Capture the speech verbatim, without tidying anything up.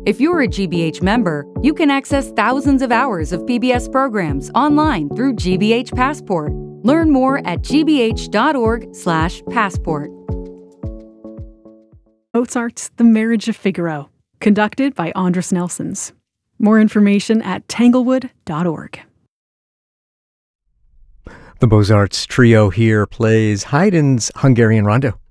If you're a G B H member, you can access thousands of hours of P B S programs online through G B H Passport. Learn more at g b h dot org slash passport. Mozart's The Marriage of Figaro, conducted by Andras Nelsons. More information at tanglewood dot org. The Beaux-Arts trio here plays Haydn's Hungarian Rondo.